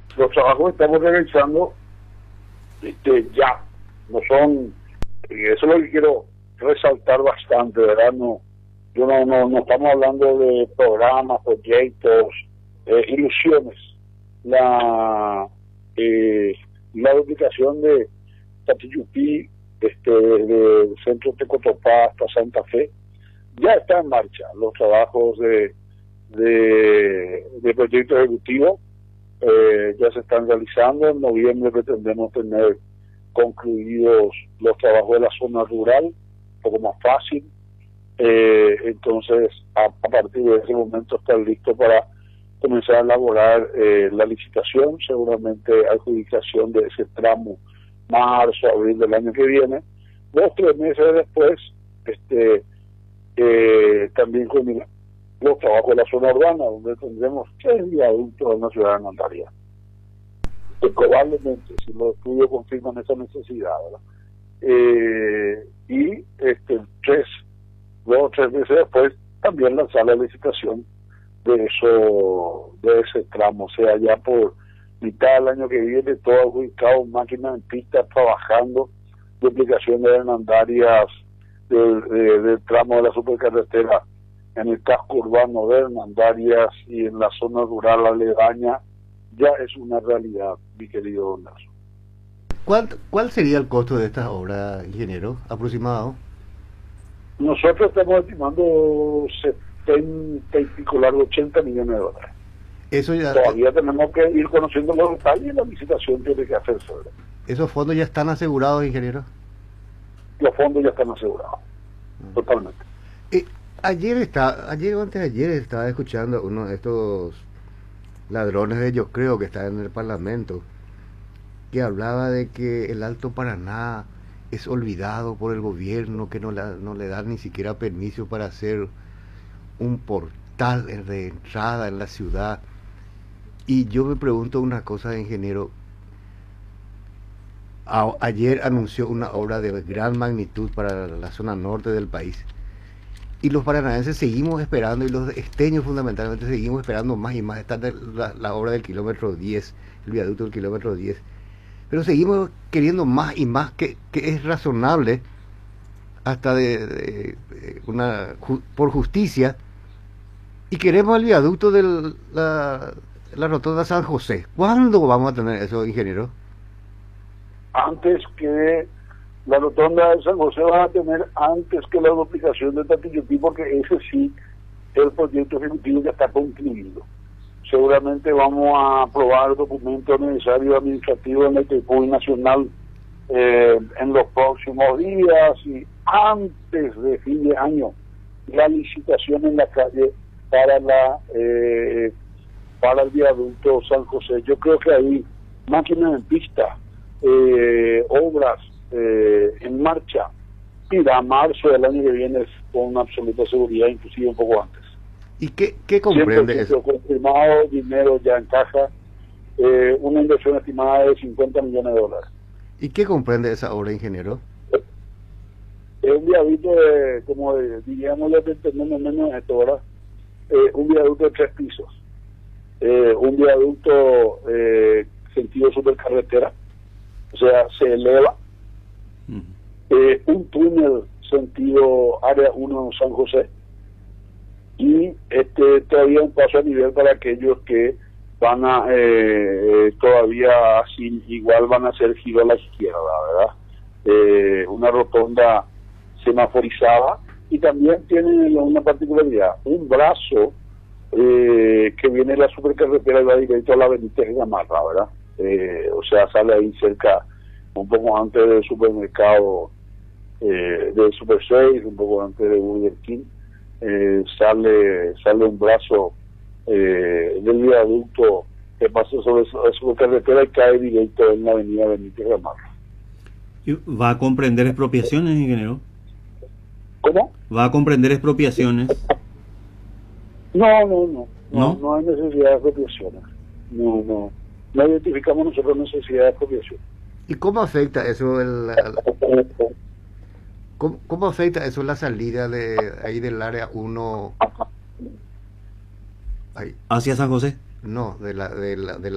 Los trabajos que estamos realizando ya no son, eso es lo que quiero resaltar bastante, ¿verdad? Yo no estamos hablando de programas, proyectos, ilusiones. La duplicación de Tatiyupí, del centro Tecotopá hasta Santa Fe, ya está en marcha. Los trabajos de proyecto ejecutivo ya se están realizando. En noviembre pretendemos tener concluidos los trabajos de la zona rural, un poco más fácil. Entonces, a partir de ese momento está listo para comenzar a elaborar la licitación, seguramente adjudicación de ese tramo marzo, abril del año que viene. 2-3 meses después, también con los trabajos de la zona urbana, donde tendremos 3 viaductos en la ciudad de Nandaria. Que probablemente, si los estudios confirman esa necesidad, ¿verdad? Y 2 o 3 meses después, también lanzar la licitación de ese tramo, o sea, ya por mitad del año que viene, todo adjudicado, máquinas en pista trabajando, duplicación de Hernandarias del tramo de la supercarretera en el casco urbano de Hernandarias y en la zona rural aledaña, ya es una realidad, mi querido Don Lazo. ¿Cuál sería el costo de estas obras, ingeniero, aproximado? Nosotros estamos estimando 70 y pico largo, 80 millones de dólares. Eso ya, todavía tenemos que ir conociendo los detalles y la licitación tiene que hacerse, ¿verdad? ¿Esos fondos ya están asegurados, ingeniero? Los fondos ya están asegurados, totalmente. Ayer o antes de ayer estaba escuchando uno de estos ladrones de Yo Creo que está en el Parlamento, que hablaba de que el Alto Paraná es olvidado por el gobierno, que no le dan ni siquiera permiso para hacer un portal de entrada en la ciudad. Y yo me pregunto una cosa, ingeniero. Ayer anunció una obra de gran magnitud para la zona norte del país. Y los paranaenses seguimos esperando, y los esteños fundamentalmente seguimos esperando más y más. Está la obra del kilómetro 10, el viaducto del kilómetro 10. Pero seguimos queriendo más y más, que es razonable, hasta por justicia. Y queremos el viaducto de la rotonda San José. ¿Cuándo vamos a tener eso, ingeniero? Antes que la rotonda de San José va a tener, antes que la duplicación de Tatiyupí, porque ese sí, el proyecto ejecutivo ya está concluido. Seguramente vamos a aprobar documentos necesarios administrativos en el TEPUI Nacional en los próximos días, y antes de fin de año la licitación en la calle para el viaducto San José. Yo creo que ahí máquinas en pista, obras en marcha, y a marzo del año que viene con absoluta seguridad, inclusive un poco antes. ¿Y qué comprende eso? Confirmado, dinero ya en caja, una inversión estimada de 50 millones de dólares. ¿Y qué comprende esa obra, ingeniero? Es un viaducto diríamos, ya entendemos menos esto, ¿verdad? Un viaducto de 3 pisos, un viaducto sentido supercarretera, o sea, se eleva, un túnel sentido área 1 San José, y todavía un paso a nivel para aquellos que van a todavía así igual van a hacer giro a la izquierda, ¿verdad? Una rotonda semaforizada, y también tiene una particularidad, un brazo que viene de la supercarretera y va directo a la Benítez Gamarra, ¿verdad? O sea, sale ahí cerca, un poco antes del supermercado del Super 6, un poco antes de Burger King. Sale un brazo del viaducto que pasa sobre su carretera y cae directo en la avenida Benítez Gamarra. ¿Va a comprender expropiaciones, ingeniero? ¿Cómo? ¿Va a comprender expropiaciones? No hay necesidad de expropiaciones. No identificamos nosotros necesidad de expropiación. ¿Y cómo afecta eso ¿Cómo afecta eso la salida de ahí del área 1 hacia San José? No, del